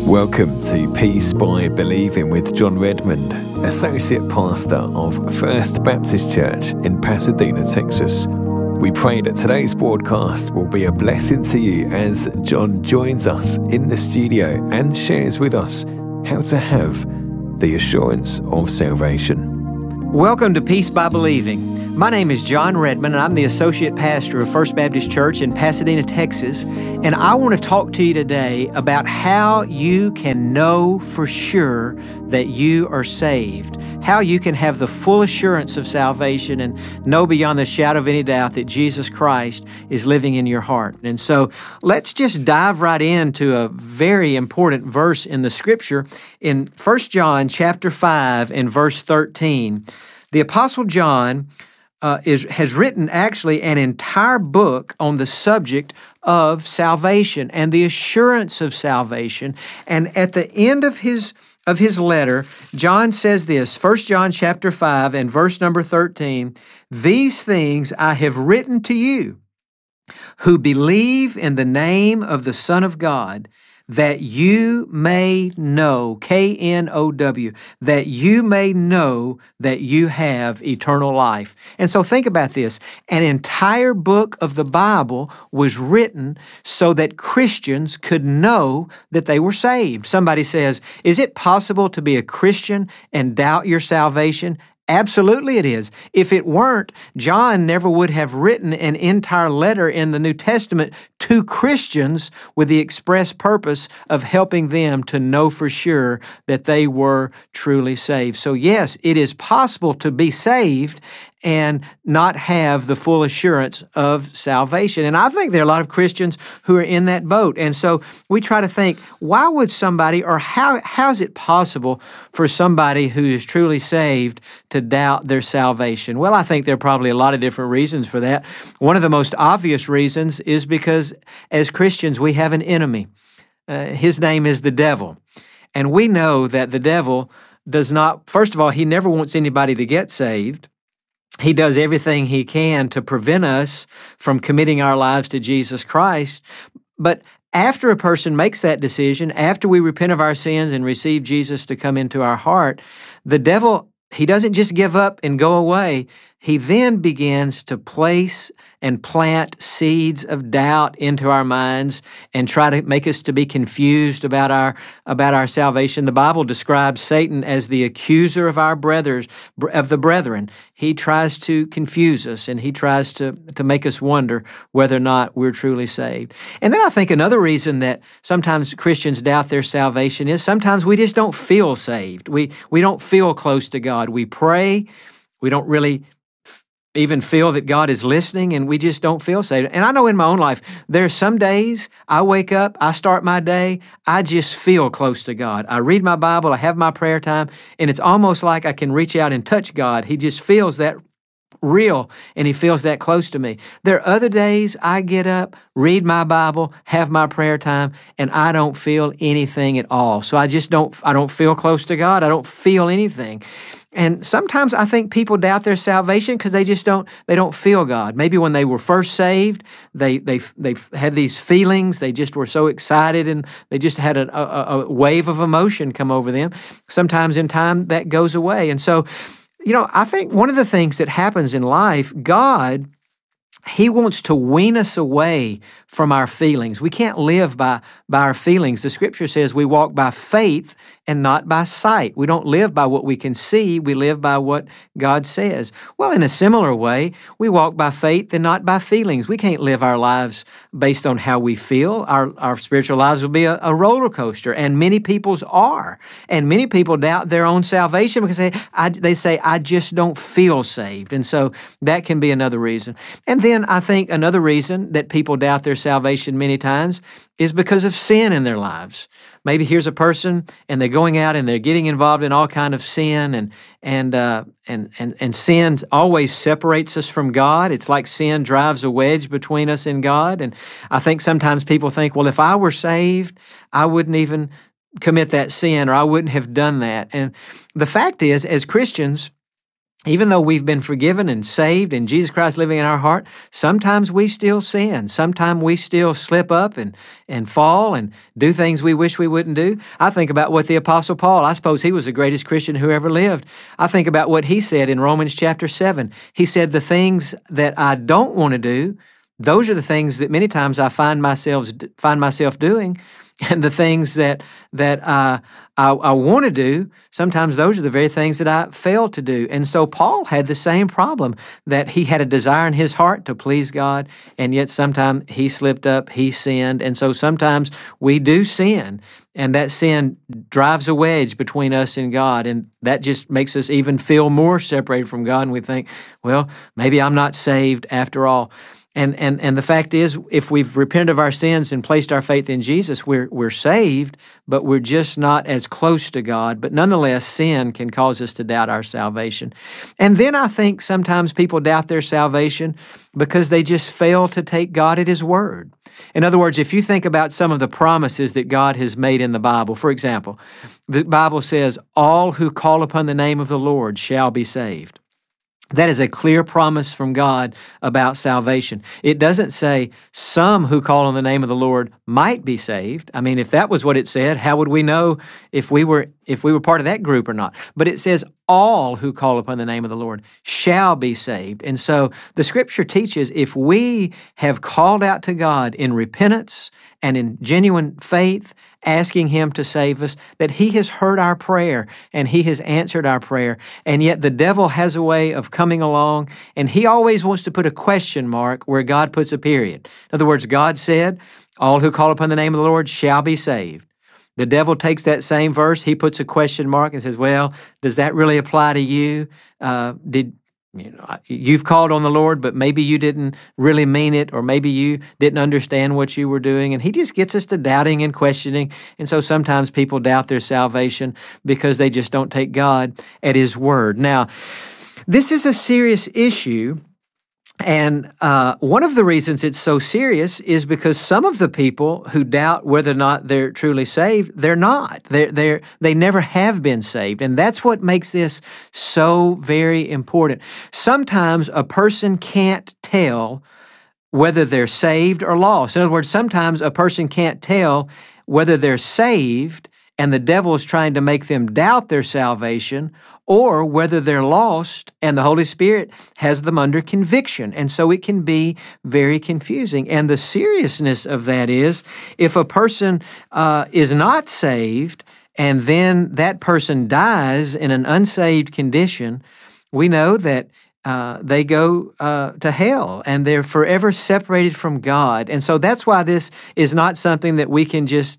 Welcome to Peace by Believing with John Redmond, Associate Pastor of First Baptist Church in Pasadena, Texas. We pray that today's broadcast will be a blessing to you as John joins us in the studio and shares with us how to have the assurance of salvation. Welcome to Peace by Believing. My name is John Redmond, and I'm the Associate Pastor of First Baptist Church in Pasadena, Texas. And I want to talk to you today about how you can know for sure that you are saved, how you can have the full assurance of salvation and know beyond the shadow of any doubt that Jesus Christ is living in your heart. And so let's just dive right into a very important verse in the Scripture in 1 John chapter 5 and verse 13. The Apostle John has written actually an entire book on the subject of salvation and the assurance of salvation. And at the end of his letter, John says this, 1 John chapter 5 and verse number 13, "These things I have written to you who believe in the name of the Son of God, that you may know," K-N-O-W, that you may know that you have eternal life. And so think about this. An entire book of the Bible was written so that Christians could know that they were saved. Somebody says, is it possible to be a Christian and doubt your salvation? Absolutely it is. If it weren't, John never would have written an entire letter in the New Testament to Christians with the express purpose of helping them to know for sure that they were truly saved. So yes, it is possible to be saved and not have the full assurance of salvation. And I think there are a lot of Christians who are in that boat. And so we try to think, why would somebody, or how is it possible for somebody who is truly saved to doubt their salvation? Well, I think there are probably a lot of different reasons for that. One of the most obvious reasons is because as Christians, we have an enemy. His name is the devil. And we know that the devil does not, first of all, he never wants anybody to get saved. He does everything he can to prevent us from committing our lives to Jesus Christ. But after a person makes that decision, after we repent of our sins and receive Jesus to come into our heart, the devil, he doesn't just give up and go away. He then begins to place and plant seeds of doubt into our minds and try to make us to be confused about our salvation. The Bible describes Satan as the accuser of the brethren. He tries to confuse us, and he tries to make us wonder whether or not we're truly saved. And then I think another reason that sometimes Christians doubt their salvation is sometimes we just don't feel saved. We don't feel close to God. We pray, we don't really even feel that God is listening, and we just don't feel saved. And I know in my own life, there are some days I wake up, I start my day, I just feel close to God. I read my Bible, I have my prayer time, and it's almost like I can reach out and touch God. He just feels that real, and He feels that close to me. There are other days I get up, read my Bible, have my prayer time, and I don't feel anything at all. So I don't feel close to God. I don't feel anything. And sometimes I think people doubt their salvation because they don't feel God. Maybe when they were first saved, they had these feelings. They just were so excited, and they just had a wave of emotion come over them. Sometimes in time that goes away. And so, I think one of the things that happens in life, God, He wants to wean us away from our feelings. We can't live by our feelings. The Scripture says we walk by faith and not by sight. We don't live by what we can see. We live by what God says. Well, in a similar way, we walk by faith and not by feelings. We can't live our lives based on how we feel. Our spiritual lives will be a roller coaster, and many people's are. And many people doubt their own salvation because they say, I just don't feel saved. And so that can be another reason. And then I think another reason that people doubt their salvation many times is because of sin in their lives. Maybe here's a person and they're going out and they're getting involved in all kind of sin, and sin always separates us from God. It's like sin drives a wedge between us and God. And I think sometimes people think, well, if I were saved, I wouldn't even commit that sin, or I wouldn't have done that. And the fact is, as Christians, Even though we've been forgiven and saved and Jesus Christ living in our heart, sometimes we still sin. Sometimes we still slip up and fall and do things we wish we wouldn't do. I think about what the Apostle Paul, I suppose he was the greatest Christian who ever lived. I think about what he said in Romans chapter 7. He said, the things that I don't want to do, those are the things that many times I find myself doing. And the things that I want to do, sometimes those are the very things that I fail to do. And so Paul had the same problem, that he had a desire in his heart to please God, and yet sometimes he slipped up, he sinned. And so sometimes we do sin, and that sin drives a wedge between us and God, and that just makes us even feel more separated from God, and we think, well, maybe I'm not saved after all. And the fact is, if we've repented of our sins and placed our faith in Jesus, we're saved, but we're just not as close to God. But nonetheless, sin can cause us to doubt our salvation. And then I think sometimes people doubt their salvation because they just fail to take God at His word. In other words, if you think about some of the promises that God has made in the Bible, for example, the Bible says, all who call upon the name of the Lord shall be saved. That is a clear promise from God about salvation. It doesn't say some who call on the name of the Lord might be saved. I mean, if that was what it said, how would we know if we were part of that group or not? But it says all who call upon the name of the Lord shall be saved. And so the Scripture teaches if we have called out to God in repentance and in genuine faith, asking Him to save us, that He has heard our prayer and He has answered our prayer. And yet the devil has a way of coming along, and he always wants to put a question mark where God puts a period. In other words, God said, all who call upon the name of the Lord shall be saved. The devil takes that same verse, he puts a question mark and says, well, does that really apply to you? You've called on the Lord, but maybe you didn't really mean it, or maybe you didn't understand what you were doing. And he just gets us to doubting and questioning. And so sometimes people doubt their salvation because they just don't take God at His word. Now, this is a serious issue. And one of the reasons it's so serious is because some of the people who doubt whether or not they're truly saved, they're not. They never have been saved. And that's what makes this so very important. Sometimes a person can't tell whether they're saved or lost. In other words, sometimes a person can't tell whether they're saved and the devil is trying to make them doubt their salvation, or whether they're lost and the Holy Spirit has them under conviction. And so it can be very confusing. And the seriousness of that is, if a person is not saved and then that person dies in an unsaved condition, we know that they go to hell and they're forever separated from God. And so that's why this is not something that we can just,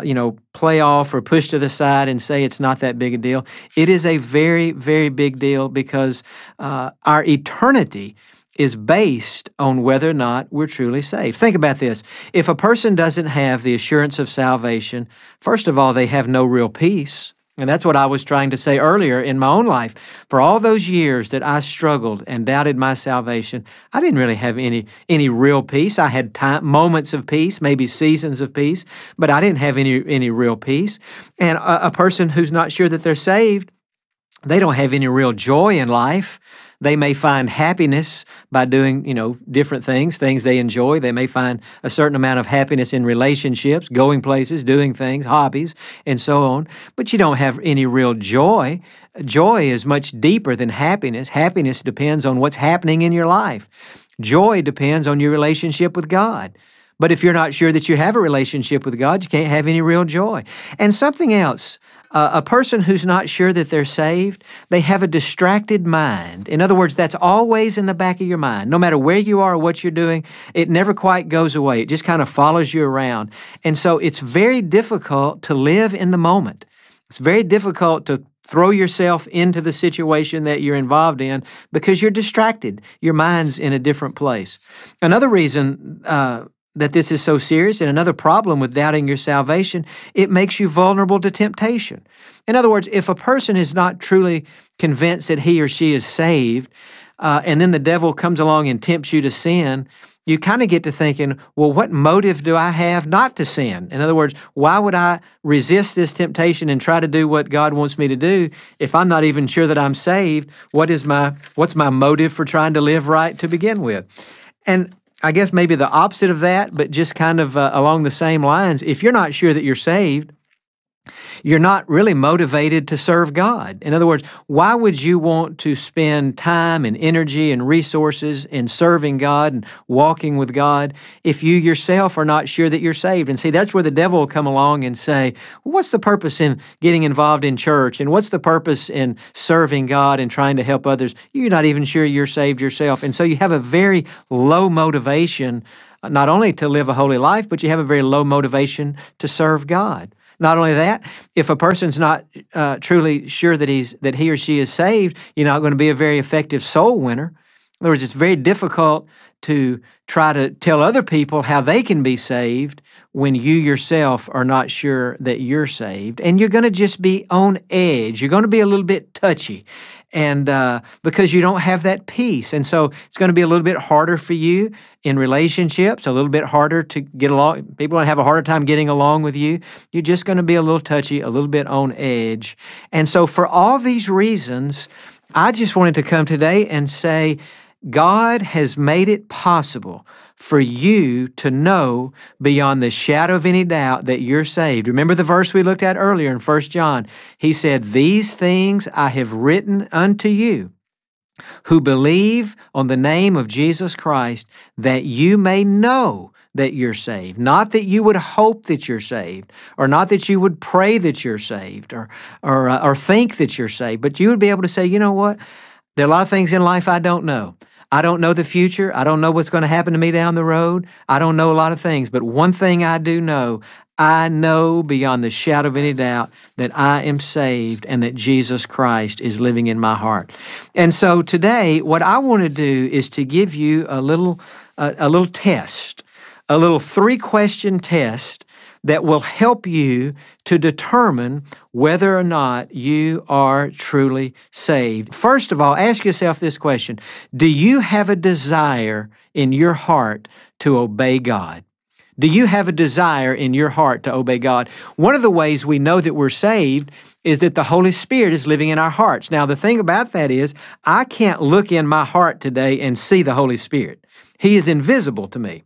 play off or push to the side and say it's not that big a deal. It is a very, very big deal because our eternity is based on whether or not we're truly saved. Think about this. If a person doesn't have the assurance of salvation, first of all, they have no real peace. And that's what I was trying to say earlier in my own life. For all those years that I struggled and doubted my salvation, I didn't really have any real peace. I had moments of peace, maybe seasons of peace, but I didn't have any real peace. And a person who's not sure that they're saved, they don't have any real joy in life. They may find happiness by doing, different things they enjoy. They may find a certain amount of happiness in relationships, going places, doing things, hobbies, and so on. But you don't have any real joy. Joy is much deeper than happiness. Happiness depends on what's happening in your life. Joy depends on your relationship with God. But if you're not sure that you have a relationship with God, you can't have any real joy. And something else, a person who's not sure that they're saved, they have a distracted mind. In other words, that's always in the back of your mind. No matter where you are or what you're doing, it never quite goes away. It just kind of follows you around. And so it's very difficult to live in the moment. It's very difficult to throw yourself into the situation that you're involved in because you're distracted. Your mind's in a different place. Another reason that this is so serious, and another problem with doubting your salvation, it makes you vulnerable to temptation. In other words, if a person is not truly convinced that he or she is saved, and then the devil comes along and tempts you to sin, you kind of get to thinking, well, what motive do I have not to sin? In other words, why would I resist this temptation and try to do what God wants me to do if I'm not even sure that I'm saved? What's my motive for trying to live right to begin with? And I guess maybe the opposite of that, but just kind of along the same lines, if you're not sure that you're saved, you're not really motivated to serve God. In other words, why would you want to spend time and energy and resources in serving God and walking with God if you yourself are not sure that you're saved? And see, that's where the devil will come along and say, well, what's the purpose in getting involved in church? And what's the purpose in serving God and trying to help others? You're not even sure you're saved yourself. And so you have a very low motivation, not only to live a holy life, but you have a very low motivation to serve God. Not only that, if a person's not truly sure that he or she is saved, you're not going to be a very effective soul winner. In other words, it's very difficult to try to tell other people how they can be saved when you yourself are not sure that you're saved. And you're going to just be on edge. You're going to be a little bit touchy. And because you don't have that peace. And so it's going to be a little bit harder for you in relationships, a little bit harder to get along. People are going to have a harder time getting along with you. You're just going to be a little touchy, a little bit on edge. And so for all these reasons, I just wanted to come today and say, God has made it possible for you to know beyond the shadow of any doubt that you're saved. Remember the verse we looked at earlier in 1 John. He said, "These things I have written unto you who believe on the name of Jesus Christ, that you may know that you're saved." Not that you would hope that you're saved, or not that you would pray that you're saved, or think that you're saved, but you would be able to say, you know what? There are a lot of things in life I don't know. I don't know the future. I don't know what's going to happen to me down the road. I don't know a lot of things. But one thing I do know, I know beyond the shadow of any doubt that I am saved and that Jesus Christ is living in my heart. And so today, what I want to do is to give you a little test, a little 3-question test that will help you to determine whether or not you are truly saved. First of all, ask yourself this question: do you have a desire in your heart to obey God? Do you have a desire in your heart to obey God? One of the ways we know that we're saved is that the Holy Spirit is living in our hearts. Now, the thing about that is, I can't look in my heart today and see the Holy Spirit. He is invisible to me.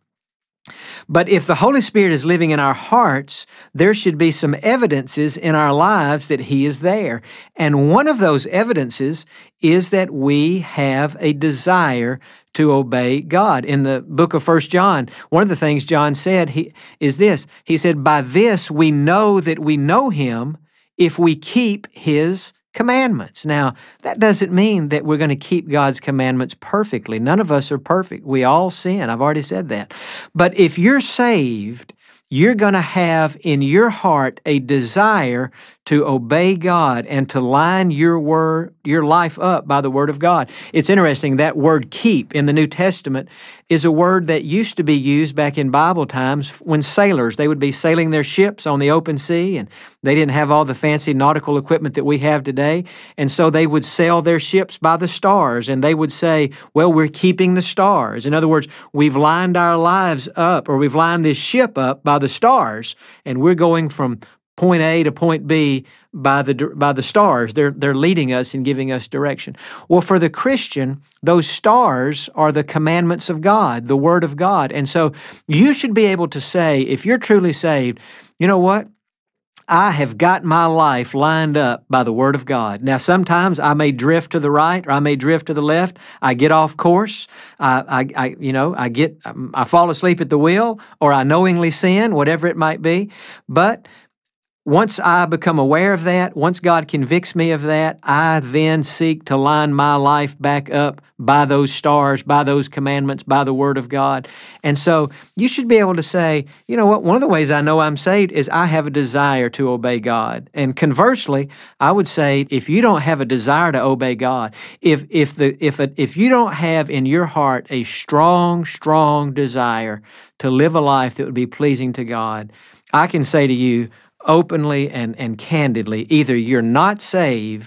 But if the Holy Spirit is living in our hearts, there should be some evidences in our lives that He is there. And one of those evidences is that we have a desire to obey God. In the book of 1 John, one of the things John said is this. He said, "By this we know that we know Him if we keep His commandments." Now, that doesn't mean that we're going to keep God's commandments perfectly. None of us are perfect. We all sin. I've already said that. But if you're saved, you're going to have in your heart a desire to obey God and to line your life up by the Word of God. It's interesting, that word keep in the New Testament is a word that used to be used back in Bible times when sailors, they would be sailing their ships on the open sea, and they didn't have all the fancy nautical equipment that we have today. And so they would sail their ships by the stars, and they would say, well, we're keeping the stars. In other words, we've lined our lives up, or we've lined this ship up by the stars, and we're going from point A to point B by the stars. They're leading us and giving us direction. Well, for the Christian, those stars are the commandments of God, the Word of God. And so you should be able to say, if you're truly saved, you know what? I have got my life lined up by the Word of God. Now, sometimes I may drift to the right or I may drift to the left. I get off course. I fall asleep at the wheel, or I knowingly sin, whatever it might be. But once I become aware of that, once God convicts me of that, I then seek to line my life back up by those stars, by those commandments, by the Word of God. And so you should be able to say, you know what, one of the ways I know I'm saved is I have a desire to obey God. And conversely, I would say if you don't have a desire to obey God, if you don't have in your heart a strong desire to live a life that would be pleasing to God, I can say to you, openly and candidly, either you're not saved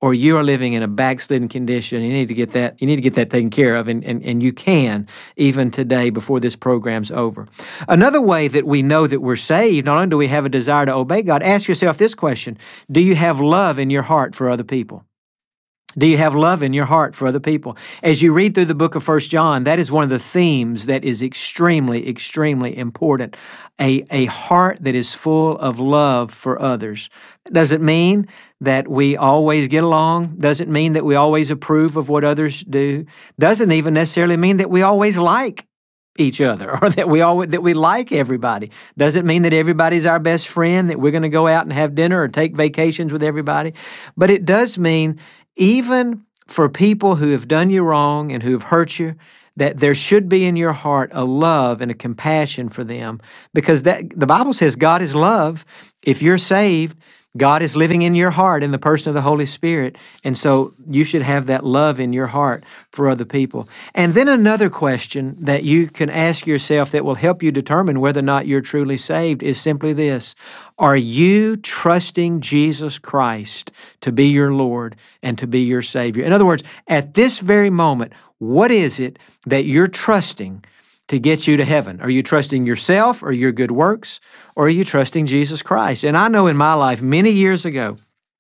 or you are living in a backslidden condition. You need to get that taken care of, and you can even today before this program's over. Another way that we know that we're saved, not only do we have a desire to obey God, ask yourself this question: do you have love in your heart for other people? Do you have love in your heart for other people? As you read through the book of 1 John, that is one of the themes that is extremely, extremely important. A heart that is full of love for others. Doesn't mean that we always get along. Doesn't mean that we always approve of what others do. Doesn't even necessarily mean that we always like each other or that we like everybody. Doesn't mean that everybody's our best friend, that we're going to go out and have dinner or take vacations with everybody. But it does mean, even for people who have done you wrong and who have hurt you, that there should be in your heart a love and a compassion for them, because the Bible says God is love. If you're saved, God is living in your heart in the person of the Holy Spirit, and so you should have that love in your heart for other people. And then another question that you can ask yourself that will help you determine whether or not you're truly saved is simply this: are you trusting Jesus Christ to be your Lord and to be your Savior? In other words, at this very moment, what is it that you're trusting to get you to heaven? Are you trusting yourself or your good works, or are you trusting Jesus Christ? And I know in my life, many years ago,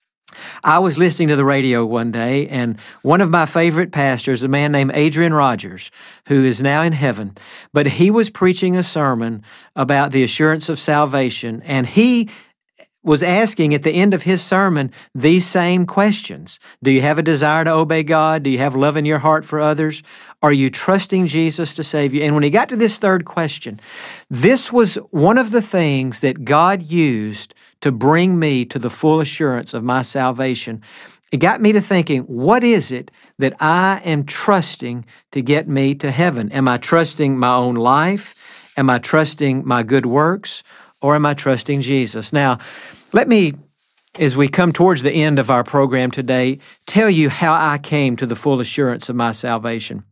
I was listening to the radio one day, and one of my favorite pastors, a man named Adrian Rogers, who is now in heaven, but he was preaching a sermon about the assurance of salvation, and he was asking at the end of his sermon these same questions. Do you have a desire to obey God? Do you have love in your heart for others? Are you trusting Jesus to save you? And when he got to this third question, this was one of the things that God used to bring me to the full assurance of my salvation. It got me to thinking, what is it that I am trusting to get me to heaven? Am I trusting my own life? Am I trusting my good works? Or am I trusting Jesus? Now, let me, as we come towards the end of our program today, tell you how I came to the full assurance of my salvation.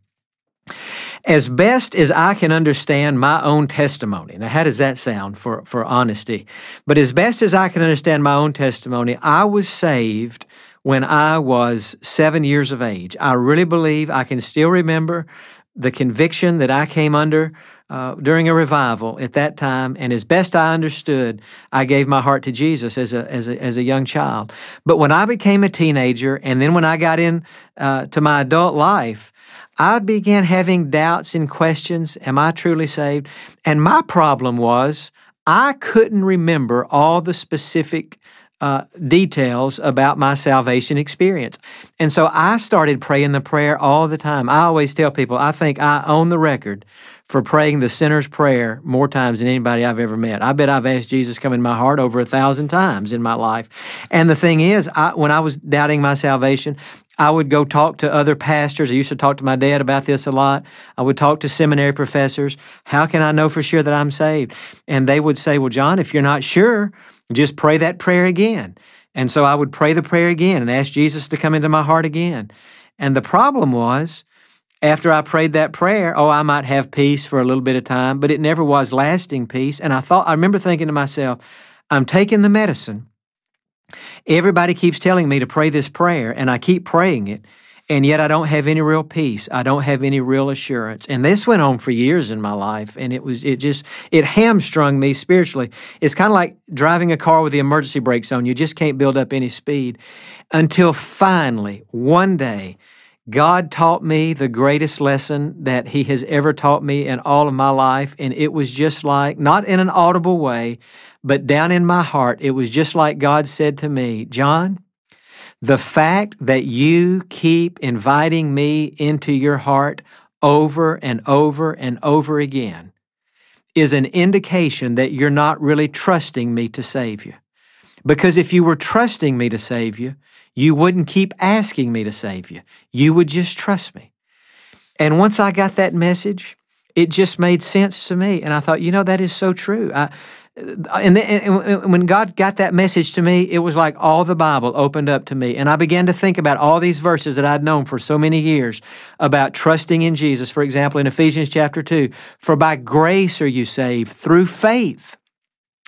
As best as I can understand my own testimony. Now, how does that sound for honesty? But as best as I can understand my own testimony, I was saved when I was 7 years of age. I really believe I can still remember the conviction that I came under during a revival at that time, and as best I understood, I gave my heart to Jesus as a young child. But when I became a teenager, and then when I got in to my adult life, I began having doubts and questions. Am I truly saved? And my problem was I couldn't remember all the specific details about my salvation experience. And so I started praying the prayer all the time. I always tell people, I think I own the record for praying the sinner's prayer more times than anybody I've ever met. I bet I've asked Jesus to come in my heart over 1,000 times in my life. And the thing is, when I was doubting my salvation, I would go talk to other pastors. I used to talk to my dad about this a lot. I would talk to seminary professors. How can I know for sure that I'm saved? And they would say, well, John, if you're not sure, just pray that prayer again. And so I would pray the prayer again and ask Jesus to come into my heart again. And the problem was, after I prayed that prayer, I might have peace for a little bit of time, but it never was lasting peace. And I remember thinking to myself, I'm taking the medicine. Everybody keeps telling me to pray this prayer, and I keep praying it, and yet I don't have any real peace. I don't have any real assurance. And this went on for years in my life, and it hamstrung me spiritually. It's kind of like driving a car with the emergency brakes on. You just can't build up any speed until finally, one day, God taught me the greatest lesson that He has ever taught me in all of my life, and it was just like, not in an audible way, but down in my heart, it was just like God said to me, John, the fact that you keep inviting me into your heart over and over and over again is an indication that you're not really trusting me to save you. Because if you were trusting me to save you, you wouldn't keep asking me to save you. You would just trust me. And once I got that message, it just made sense to me. And I thought, that is so true. And when God got that message to me, it was like all the Bible opened up to me. And I began to think about all these verses that I'd known for so many years about trusting in Jesus. For example, in Ephesians chapter 2, for by grace are you saved through faith.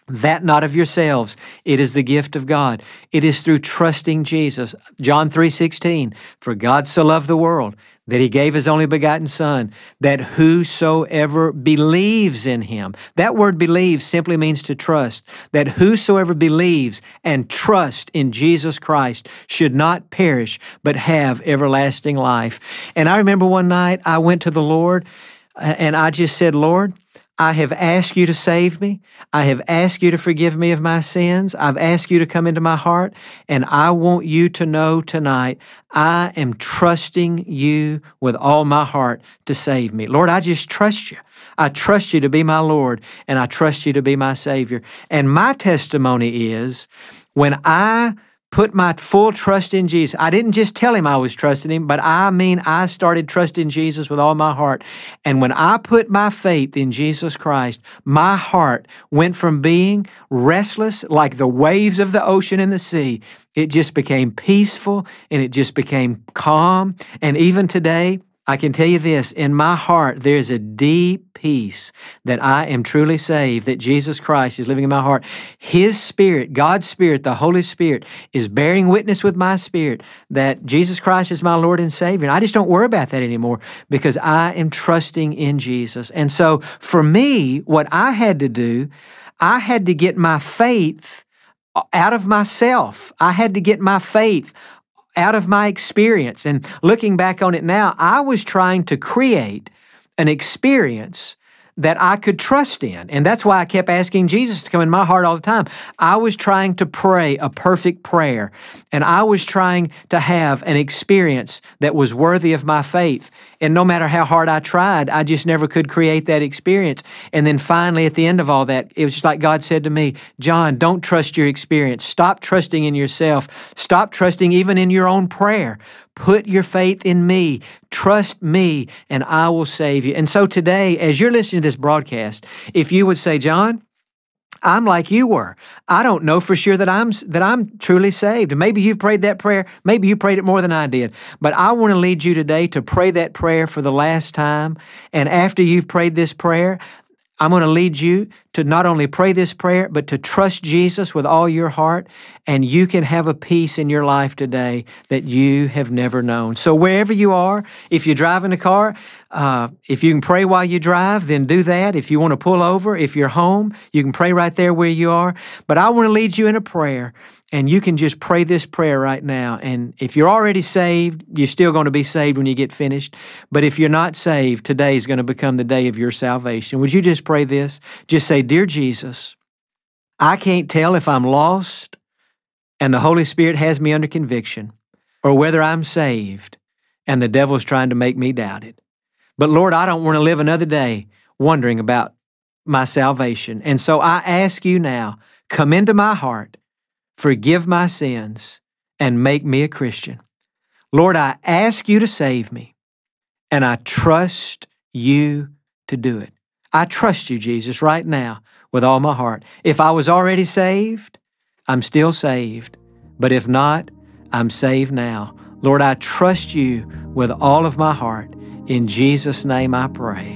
That not of yourselves. It is the gift of God. It is through trusting Jesus. John 3:16, for God so loved the world that he gave his only begotten Son, that whosoever believes in him. That word believes simply means to trust. That whosoever believes and trusts in Jesus Christ should not perish, but have everlasting life. And I remember one night I went to the Lord and I just said, Lord, I have asked you to save me. I have asked you to forgive me of my sins. I've asked you to come into my heart, and I want you to know tonight I am trusting you with all my heart to save me. Lord, I just trust you. I trust you to be my Lord, and I trust you to be my Savior. And my testimony is when I put my full trust in Jesus. I didn't just tell him I was trusting him, but I started trusting Jesus with all my heart. And when I put my faith in Jesus Christ, my heart went from being restless like the waves of the ocean and the sea. It just became peaceful and it just became calm. And even today, I can tell you this, in my heart, there's a deep peace that I am truly saved, that Jesus Christ is living in my heart. His Spirit, God's Spirit, the Holy Spirit, is bearing witness with my spirit that Jesus Christ is my Lord and Savior. And I just don't worry about that anymore because I am trusting in Jesus. And so for me, what I had to do, I had to get my faith out of myself. I had to get my faith out of my experience. And looking back on it now, I was trying to create an experience that I could trust in. And that's why I kept asking Jesus to come in my heart all the time. I was trying to pray a perfect prayer, and I was trying to have an experience that was worthy of my faith. And no matter how hard I tried, I just never could create that experience. And then finally, at the end of all that, it was just like God said to me, John, don't trust your experience. Stop trusting in yourself. Stop trusting even in your own prayer. Put your faith in me. Trust me, and I will save you. And so today, as you're listening to this broadcast, if you would say, John, I'm like you were. I don't know for sure that I'm truly saved. Maybe you've prayed that prayer. Maybe you prayed it more than I did. But I want to lead you today to pray that prayer for the last time. And after you've prayed this prayer, I'm going to lead you to not only pray this prayer, but to trust Jesus with all your heart, and you can have a peace in your life today that you have never known. So wherever you are, if you're driving a car, if you can pray while you drive, then do that. If you want to pull over, if you're home, you can pray right there where you are. But I want to lead you in a prayer, and you can just pray this prayer right now. And if you're already saved, you're still going to be saved when you get finished. But if you're not saved, today is going to become the day of your salvation. Would you just pray this? Just say, Dear Jesus, I can't tell if I'm lost and the Holy Spirit has me under conviction, or whether I'm saved and the devil's trying to make me doubt it. But Lord, I don't want to live another day wondering about my salvation. And so I ask you now, come into my heart, forgive my sins, and make me a Christian. Lord, I ask you to save me, and I trust you to do it. I trust you, Jesus, right now with all my heart. If I was already saved, I'm still saved. But if not, I'm saved now. Lord, I trust you with all of my heart. In Jesus' name I pray.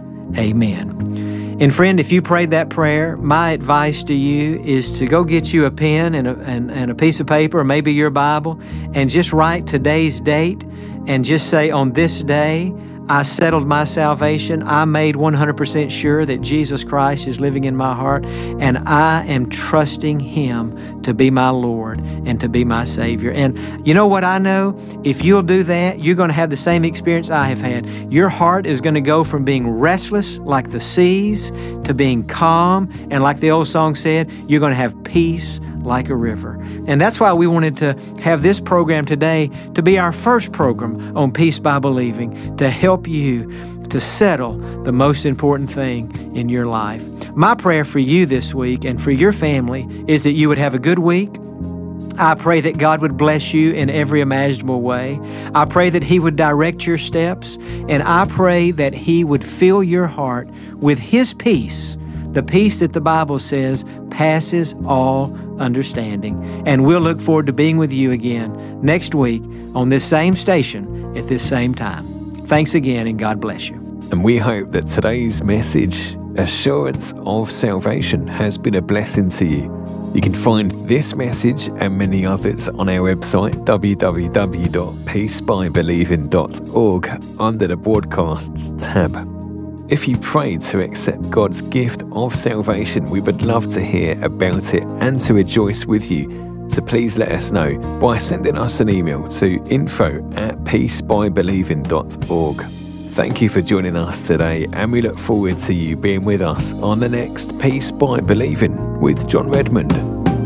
Amen. And friend, if you prayed that prayer, my advice to you is to go get you a pen and a piece of paper, or maybe your Bible, and just write today's date and just say, on this day, I settled my salvation. I made 100% sure that Jesus Christ is living in my heart, and I am trusting Him to be my Lord and to be my Savior. And you know what I know? If you'll do that, you're going to have the same experience I have had. Your heart is going to go from being restless like the seas to being calm, and like the old song said, you're going to have peace like a river. And that's why we wanted to have this program today to be our first program on Peace by Believing, to help you to settle the most important thing in your life. My prayer for you this week and for your family is that you would have a good week. I pray that God would bless you in every imaginable way. I pray that He would direct your steps, and I pray that He would fill your heart with His peace, the peace that the Bible says passes all understanding. And we'll look forward to being with you again next week on this same station at this same time. Thanks again, and God bless you. And we hope that today's message assurance of salvation has been a blessing to you, you can find this message and many others on our website www.peacebybelieving.org under the Broadcasts tab. If you prayed to accept God's gift of salvation, we would love to hear about it and to rejoice with you. So please let us know by sending us an email to info@peacebybelieving.org. Thank you for joining us today, and we look forward to you being with us on the next Peace by Believing with John Redmond.